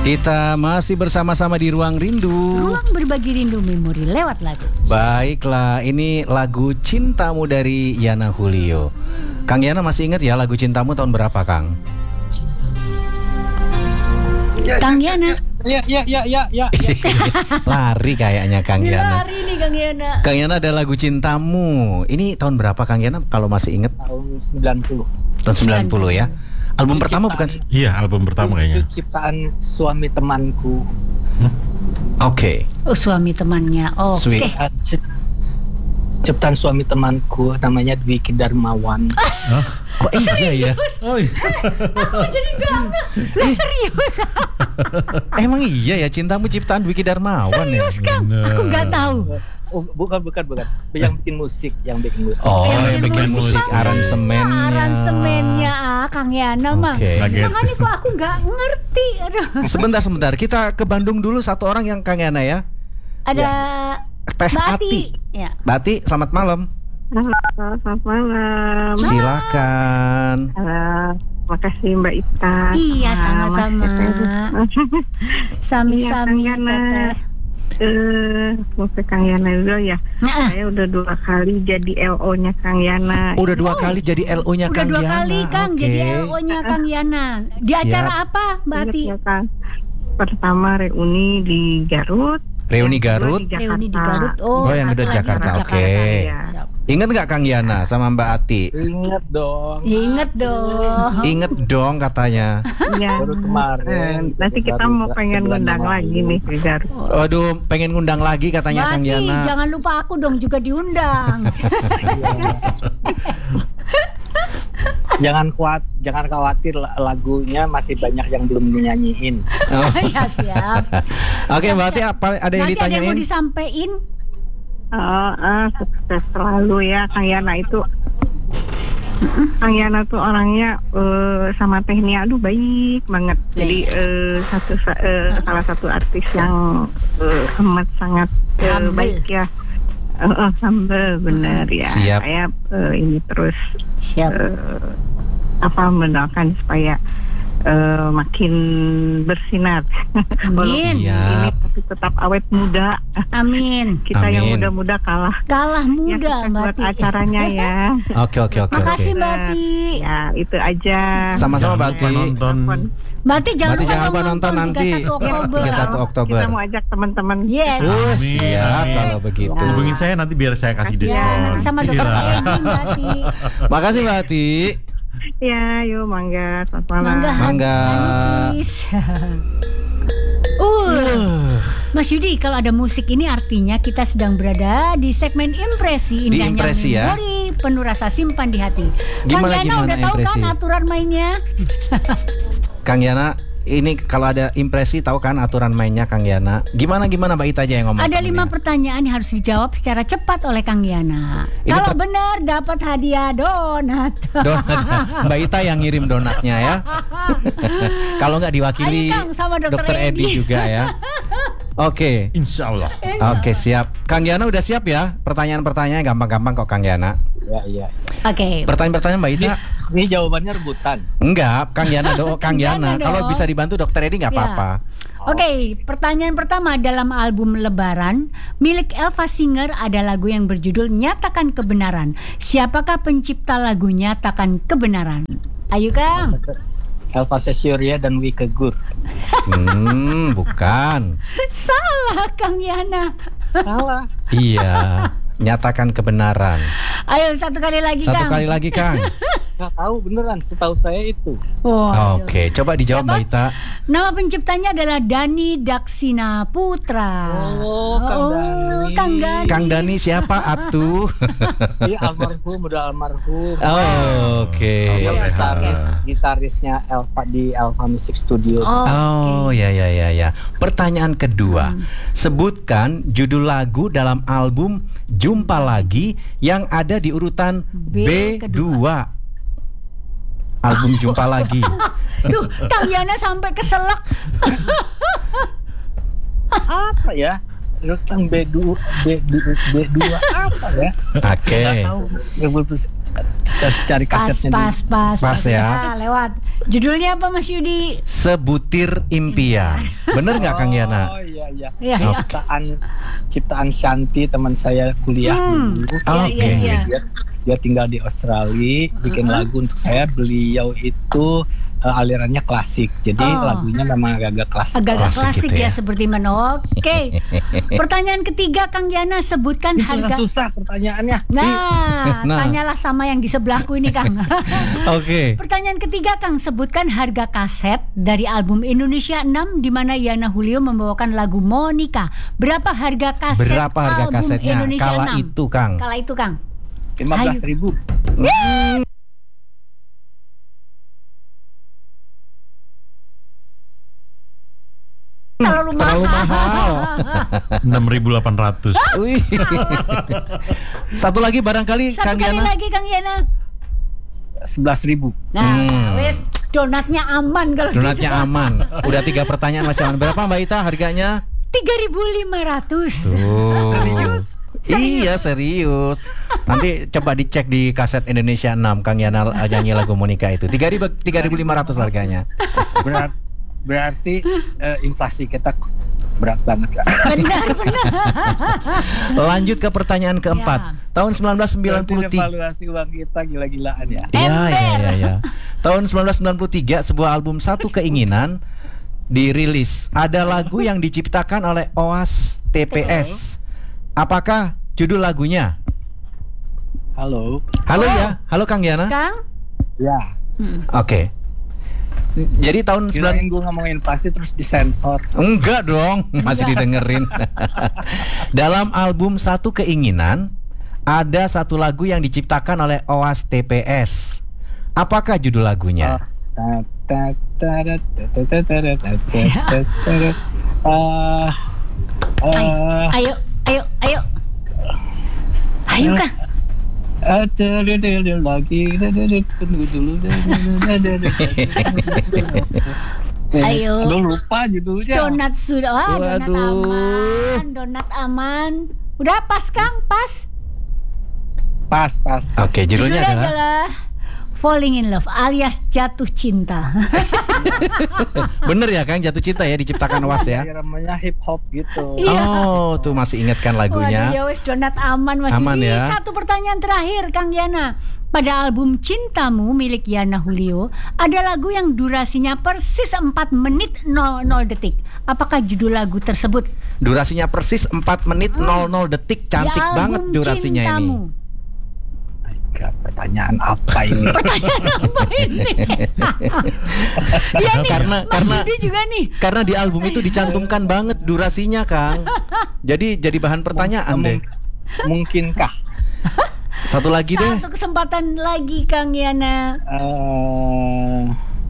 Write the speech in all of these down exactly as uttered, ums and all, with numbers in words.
Kita masih bersama-sama di Ruang Rindu. Ruang berbagi rindu memori lewat lagu. Baiklah, ini lagu Cintamu dari Yana Julio. Kang Yana masih ingat ya lagu Cintamu tahun berapa, Kang? Kang Yana. Ya, ya, ya, ya, ya. Lari kayaknya Kang Yana. Lari nih Kang Yana. Kang Yana ada lagu Cintamu. Ini tahun berapa Kang Yana kalau masih ingat? Tahun sembilan puluh. Tahun sembilan puluh ya. Album Itu pertama ciptaan- bukan? Iya, album pertama kayaknya. Itu ciptaan suami temanku. Oke. Oh, suami temannya. Oh, oke. Sweet. Ciptaan, cip- ciptaan suami temanku namanya Dwiki Darmawan. Oh iya ya. Oh, iya. Aku jadi gak Lah serius. Emang iya ya Cintamu ciptaan Dwiki Darmawan ya. Serius Kang. Aku gak tahu. Oh, bukan, bukan, bukan. Yang bikin musik, yang bikin musik. Oh, Yang yang bikin musik. musik, aransemennya. Aransemennya ah, Kang Yana mah. Oke. Kaget. Makanya kok aku gak ngerti. Aduh. Sebentar sebentar, kita ke Bandung dulu satu orang yang Kang Yana ya. Ada Teh Mbak Ati. Ati. Ya. Bati, selamat malam. Halo, selamat malam. Silakan. Halo, makasih Mbak Ita. Iya, Ah, sama-sama. Mas Teteh. Sami-sami Iya, Kang Yana. Teteh. Eh, mau ke Kang Yana dulu ya. Nah, Saya udah dua kali jadi L O-nya Kang Yana. Udah dua kali jadi L O-nya udah Kang dua Yana. kali Kang Oke. jadi L O-nya Kang Yana. Di Siap. acara apa Mbak Ingat Ati? ya, Kang? Pertama reuni di Garut. Reuni Yang kedua Garut. di Reuni di Jakarta. Garut. Oh, Oh, yang satu udah lagi Jakarta, di oke. Iya. Ingat nggak Kang Yana sama Mbak Ati? Ingat dong. Ingat dong. Ingat dong katanya. Iya. Baru kemarin. Eh, Nanti kita Baru mau pengen sebulan ngundang yang lagi lalu. nih ke Garut. Aduh, pengen ngundang lagi katanya Mbak Kang Ati, Yana. jangan lupa aku dong juga diundang. Jangan kuat, jangan khawatir lagunya masih banyak yang belum dinyanyiin. Oh. Ya siap. Oke, Mbak Ati apa ada yang Nanti ada yang mau ditanyain? disampaikan? Oh, ah, sukses selalu ya Kang Yana itu. Kang Yana tuh orangnya eh, sama Tehnia aduh baik banget. Jadi eh, satu sa- eh, salah satu artis yang eh, amat sangat eh, Humble. baik ya. Eh, eh, humble bener ya. Siap. Saya eh, ini terus Siap. eh, apa mendoakan supaya eh, makin bersinar. Amin. Ini Siap. tapi tetap awet muda. Amin. Kita yang Amin. muda-muda kalah. Kalah Ya, muda sukses Mbak buat Ati. acaranya ya. Oke, oke, oke, Makasih oke. Mbak Ati. Ya itu aja. Sama-sama Mbak Jangan lupa Ati. nonton. Mbak Ati jangan Berarti lupa jangan lupa dong nonton nanti. tiga puluh satu Oktober. tiga puluh satu Oktober. Kita mau ajak teman-teman. Yes. Oh, Amin, siap amin. kalau begitu. Hubungin saya nanti biar saya kasih Ya, diskon. nanti sama dokter Cila. Edi Mbak Ati. Makasih Mbak Ati. Ya, yuk mangga. Selamat malam. Mangga. Mangga. Anupis. Uh, Mas Yudi, kalau ada musik ini artinya kita sedang berada di segmen impresi Di indahnya impresi ya. memori penuh rasa simpan di hati. Kang Gimana, Yana gimana udah tahu impresi? kan aturan mainnya? Kang Yana, ini kalau ada impresi tahu kan aturan mainnya Kang Yana. Gimana gimana Mbak Ita aja yang ngomong. Ada lima ini. pertanyaan yang harus dijawab secara cepat oleh Kang Yana. Ini Kalau per- benar dapat hadiah donat. Donat. Mbak Ita yang ngirim donatnya ya. Kalau nggak diwakili Ayo, Kang, sama Dokter Dokter Edi Edi. juga ya. Oke. Insya Allah. Oke, siap. Kang Yana udah siap ya? Pertanyaan-pertanyaannya gampang-gampang kok Kang Yana. Ya, iya. Oke. Pertanyaan-pertanyaan Mbak Ita? Ini jawabannya rebutan. Enggak, Kang Yana do, Kang Jangan Yana. dong. Kalau bisa dibantu Dokter Edi nggak Ya. apa-apa. Oke, pertanyaan pertama, dalam album Lebaran milik Elva Singer ada lagu yang berjudul Nyatakan Kebenaran. Siapakah pencipta lagu Nyatakan Kebenaran? Ayo Kang. Elva Sesyoria dan Wike Gur. Hmm, bukan. Salah Kang Yana. Salah. Iya, nyatakan kebenaran. Ayo satu kali lagi Satu Kang. kali lagi Kang. Nggak tahu beneran, setahu saya itu. Waduh. Oke, coba dijawab Siapa? Mbak Ita. Nama penciptanya adalah Dani Daksina Putra. Oh, Kang Dani. Kang Dani. Kang Dani siapa atuh? Dia almarhum, udah almarhum. Oh, oke. Dia Oke. gitaris, gitarisnya Elva di Elva Music Studio. Oh, Oh, oke. ya ya ya ya. Pertanyaan kedua. Hmm. Sebutkan judul lagu dalam album Jumpa Lagi yang ada di urutan B B kedua. dua. Album Jumpa Lagi. Tuh, Kang Yana sampai keselak. Apa ya? tentang B dua B dua B dua apa ya? Oke. Nggak tahu. Harus cari Pas, kasetnya pas, dulu. pas, Pas ya. Ah, lewat. Judulnya apa Mas Yudi? Sebutir impian. Bener nggak Kang Yana? Oh iya iya. Iya, iya. Ciptaan Ciptaan Shanti teman saya kuliah Hmm. dulu. Iya, Oke. iya, iya. Dia, dia tinggal di Australia, bikin Uh-huh. lagu untuk saya. Beliau itu uh, alirannya klasik, jadi Oh. lagunya memang agak-agak klasik. Agak-agak Klasik klasik gitu ya, ya. seperti mana. Oke. Pertanyaan ketiga Kang Yana, sebutkan Ini harga. susah-susah pertanyaannya. Nah, Nah. tanyalah sama yang di sebelahku ini Kang. Oke. Pertanyaan ketiga Kang, sebutkan harga kaset dari album Indonesia enam di mana Yana Julio membawakan lagu Monica. Berapa harga kaset Berapa harga album kasetnya Indonesia kala enam? itu Kang? Kala itu Kang. lima belas ribu. Terlalu mahal. Terlalu mahal. enam ribu delapan ratus. Wih. Satu lagi barangkali Satu Kang kali Yana. lagi Kang Yana. sebelas ribu. Nah, Hmm. wes donatnya aman kalau Donatnya gitu. aman. Udah tiga pertanyaan masih aman. Berapa Mbak Ita harganya? tiga ribu lima ratus. Tuh. Serius? Iya serius. Nanti coba dicek di kaset Indonesia enam Kang Yana nyanyi lagu Monica itu. tiga ribu lima ratus harganya. Berat, berarti eh, inflasi kita berat banget Kak. Benar, benar. Lanjut ke pertanyaan keempat. Ya. Tahun sembilan belas sembilan puluh tiga. Berarti evaluasi uang kita gila-gilaan ya. Iya, iya, Ember. iya, iya. Tahun sembilan belas sembilan puluh tiga sebuah album Satu Keinginan dirilis. Ada lagu yang diciptakan oleh Oas T P S. Apakah judul lagunya? Halo. Halo ya, halo Kang Yana. Kang? Ya. Hmm. Oke. Jadi tahun sembilan Kirain gue ngomongin inflasi terus disensor. enggak dong, masih didengerin. Dalam album Satu Keinginan ada satu lagu yang diciptakan oleh Oas T P S. Apakah judul lagunya? Ta- ta- ta- ta- ta- ta- ta- ta- ta- ta- ta- ta- Ah, ah, Ayo, ayo, ayo. Ayo Kang. ah, cedele lagi. Tunggu dulu. Ayo. Aduh, lupa judulnya. Donat sudah. Wah, donat Waduh. aman. Donat aman. Udah pas Kang, pas. Pas, pas. pas. Oke, judulnya adalah adalah Falling in Love alias jatuh cinta. bener ya Kang, Jatuh Cinta ya diciptakan Oas ya. Ya, namanya hip hop gitu. Iya. Oh, tuh masih ingatkan Waduh, ya lagunya. wes donat aman Mas Aman Yudi. ya. Satu pertanyaan terakhir Kang Yana. Pada album Cintamu milik Yana Julio ada lagu yang durasinya persis empat menit nol nol detik. Apakah judul lagu tersebut? Durasinya persis empat menit nol nol detik. Cantik Di album banget durasinya Cintamu. ini. Gak, pertanyaan apa ini? Pertanyaan apa ini? Ya nih, Karena Mas karena Yudi juga nih. karena di album itu dicantumkan banget durasinya, Kang. Jadi jadi bahan pertanyaan deh. Mungkinkah? Satu lagi deh. Satu kesempatan lagi Kang Yana. Eh,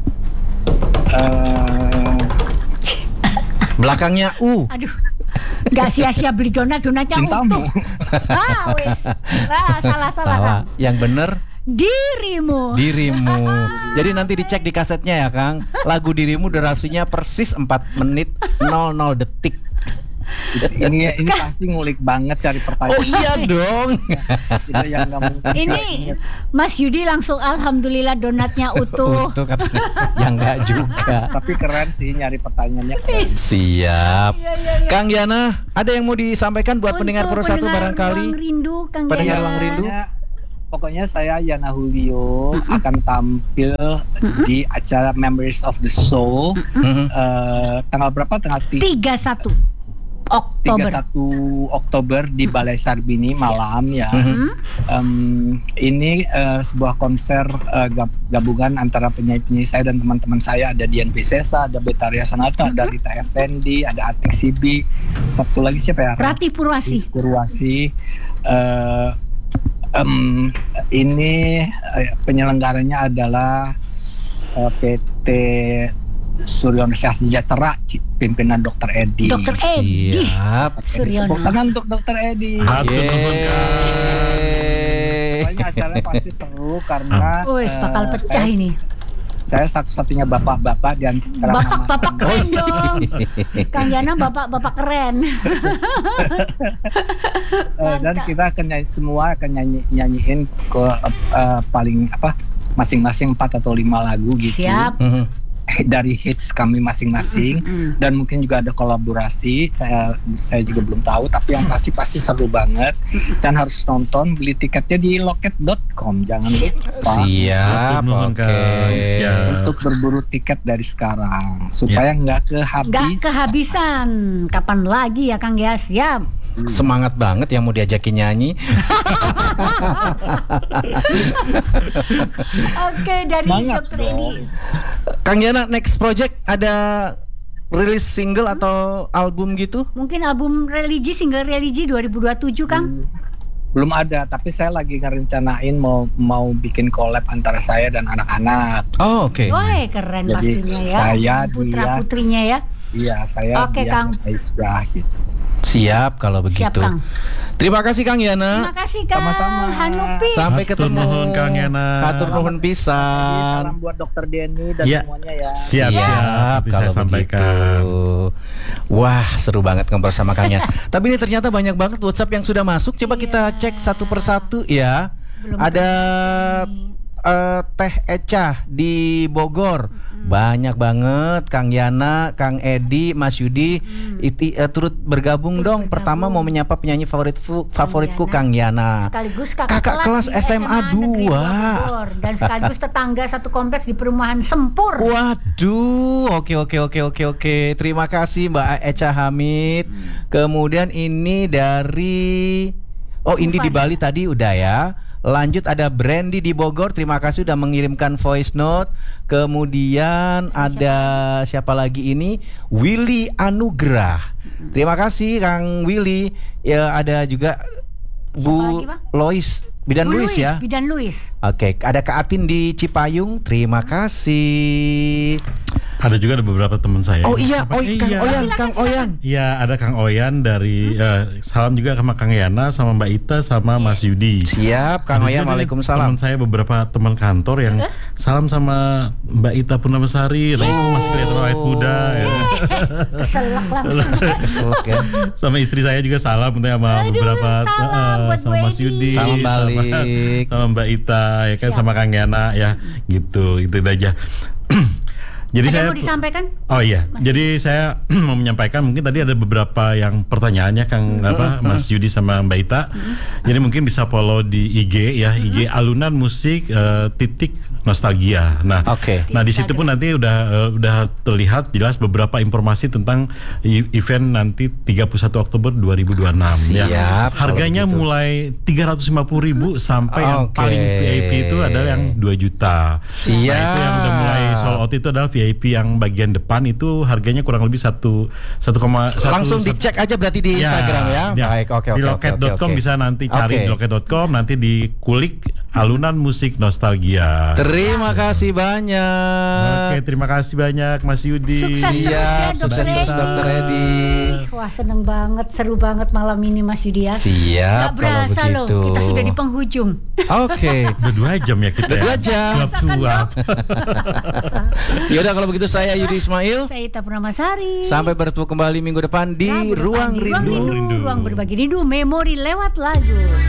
eh, Belakangnya U. Aduh, nggak sia-sia beli donat, donatnya Cintamu. utuh. Ah, wis. Ah, salah salah Salah. Kang. Yang bener Dirimu. Dirimu. Jadi nanti dicek di kasetnya ya, Kang. Lagu Dirimu durasinya persis empat menit nol nol detik. ini ini pasti ngulik banget cari pertanyaan. Oh iya dong. Itu yang nggak mungkin. Ini Mas Yudi langsung alhamdulillah donatnya utuh. Utuh katanya. Yang enggak juga. Tapi keren sih nyari pertanyaannya. Keren. Siap. Iya, iya, iya. Kang Yana, ada yang mau disampaikan buat Untuk pendengar Pro satu pendengar barangkali? Ruang Rindu Kang Pendengar Yana. Ruang Rindu. Pokoknya, pokoknya saya Yana Julio akan tampil di acara Memories of the Soul. Mhm. Eh, tanggal berapa? Tanggal tiga tiga puluh satu Oktober. tiga puluh satu Oktober di Balai Sarbini malam ya. Mhm. Em, ini eh, sebuah konser eh, gab- gabungan antara penyanyi-penyanyi saya dan teman-teman saya. Ada Dian Piscesa, ada Betaria Sonata, ada Rita Effendi, ada Atik Sibi. Satu lagi siapa ya? Rati Purwasi. Purwasi. Eh, em, ini eh, penyelenggaranya adalah eh, P T Suryono Sejahtera, Ci- pimpinan Dokter Edi. Dokter Edi. Siap. Suryono. Tepuk tangan untuk Dokter Edi. Hatur nuhun, Kang. Yeay. Pokoknya acaranya pasti seru karena Wes bakal eh, pecah saya, ini. Saya satu-satunya bapak-bapak di antara Bapak-bapak mama- keren dong. Kang Yana bapak-bapak keren. Eh, dan Mantap. kita akan nyanyi, semua akan nyanyi nyanyiin ke eh, paling apa masing-masing empat atau lima lagu gitu. Siap. Mhm. Dari hits kami masing-masing. Mm-mm. Dan mungkin juga ada kolaborasi. Saya saya juga belum tahu, tapi yang pasti pasti seru banget. Dan harus nonton, beli tiketnya di loket dot com. Jangan lupa Siap, Matur nuhun, oke. Kang. Siap. untuk berburu tiket dari sekarang supaya nggak kehabis. Gak kehabisan. Kapan lagi ya Kang ya? Siap. Semangat banget yang mau diajakin nyanyi. Oke, dari Semangat Dokter Edi. Kang Yana, next project ada rilis single atau album gitu? Mungkin album religi, single religi dua ribu dua puluh tujuh Kang. Belum ada, tapi saya lagi ngerencanain mau mau bikin collab antara saya dan anak-anak. Oh, oke. Wah, keren Jadi, pastinya ya. saya, Putra-putrinya ya. Iya, saya Oke, biasa Kang. Aisyah gitu. Siap kalau begitu. Siap, Kang. Terima kasih Kang Yana. Terima kasih Kang Sama-sama. Hanupis. Sampai Hatur ketemu. nuhun, Kang Yana. Hatur nuhun Jadi, pisan. salam buat Dokter Denny dan Iya. semuanya ya. Siap, siap. Siap Bisa kalau saya sampaikan. begitu. Wah, seru banget ngobrol sama Kang Yana. Tapi ini ternyata banyak banget WhatsApp yang sudah masuk. Coba kita cek satu persatu ya. Belum Ada terbaca eh, Teh Eca di Bogor. Banyak banget Kang Yana, Kang Edi, Mas Yudi iti, eh, turut bergabung dong. Pertama mau menyapa penyanyi favorit favoritku Kang Yana. Sekaligus kakak, Kakak kelas di S M A Negeri dua. Bogor. Dan sekaligus tetangga satu kompleks di perumahan Sempur. Waduh, oke oke oke oke oke. Terima kasih Mbak Eca Hamid. Kemudian ini dari oh Indi di Bali tadi udah ya. Lanjut ada Brandy di Bogor. Terima kasih udah mengirimkan voice note. Kemudian ada siapa lagi ini? Willy Anugrah. Terima kasih Kang Willy. Ya ada juga Bu lagi, Pak? Lois, Bidan Bu Luis ya. Bidan Luis. Oke, ada Kak Atin di Cipayung. Terima kasih. Ada juga ada beberapa teman saya. Oh iya, Apa- oh Kang iya. Oyan, Kang Oyan. Iya, ada Kang Oyan dari eh, salam juga sama Kang Yana, sama Mbak Ita, sama Mas Yudi. Siap, Kang Ada Oyan. juga nih Waalaikumsalam. Teman saya beberapa teman kantor yang salam sama Mbak Ita Purnamasari, lagi masih kelihatan awet muda. Ya. Keselak langsung. Keselak ya. Sama istri saya juga salam untuk sama Aduh, beberapa salam eh, buat sama Bu Mas Edi. Yudi, Salam sama- balik. sama, Mbak Ita, ya kan, Siap. sama Kang Yana, ya gitu, itu aja. Jadi Ada saya mau disampaikan? Oh iya, Mas jadi saya mau menyampaikan mungkin tadi ada beberapa yang pertanyaannya Kang apa Mas Yudi sama Mbak Ita. Jadi mungkin bisa follow di I G ya, I G Alunan Musik eh, titik Nostalgia. Nah, Oke. nah di situ pun nanti udah eh, udah terlihat jelas beberapa informasi tentang i- event nanti tiga puluh satu Oktober dua ribu dua puluh enam ya. Siap, kalau Harganya begitu. mulai tiga ratus lima puluh ribu sampai yang Oke. paling V I P itu adalah yang dua juta. Siap. Nah, itu yang udah mulai sold out itu adalah V I P yang bagian depan itu harganya kurang lebih satu satu koma satu Langsung dicek aja berarti di Instagram ya. Baik, oke oke. Di oke, loket oke, dot com oke. bisa nanti cari Oke. di loket dot com, nanti dikulik Alunan Musik Nostalgia. Terima kasih banyak. Oke, terima kasih banyak Mas Yudi. Sukses terus ya, Siap, Dokter sukses terus Edi. Dokter Edi. Wah, seneng banget, seru banget malam ini Mas Yudi ya. Siap Gak kalau berasa loh, begitu. kita sudah di penghujung. Oke. Udah dua jam ya kita. Udah ya? dua jam. Suap-suap. Yaudah kalau begitu saya Yudi Ismail. Saya Ita Purnamasari. Sampai bertemu kembali minggu depan di Rabu depan Ruang di Rindu. Ruang Rindu. Rindu. Ruang berbagi rindu, memori lewat lagu.